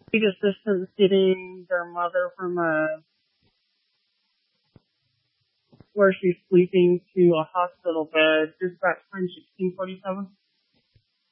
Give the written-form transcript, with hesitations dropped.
street assistants getting their mother from where she's sleeping to a hospital bed just about time 1647.